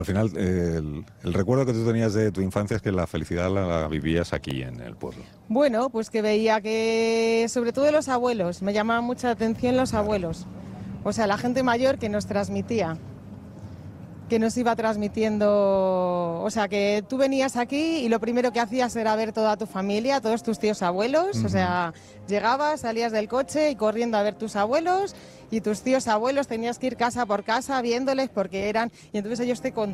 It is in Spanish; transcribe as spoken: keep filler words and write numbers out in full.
Al final, eh, el, el recuerdo que tú tenías de tu infancia es que la felicidad la, la vivías aquí en el pueblo. Bueno, pues que veía que, sobre todo los abuelos, me llamaban mucha atención los abuelos. O sea, la gente mayor que nos transmitía, que nos iba transmitiendo, o sea, que tú venías aquí y lo primero que hacías era ver toda tu familia, todos tus tíos abuelos, uh-huh. O sea, llegabas, salías del coche y corriendo a ver tus abuelos y tus tíos abuelos, tenías que ir casa por casa viéndoles porque eran, y entonces ellos te contaban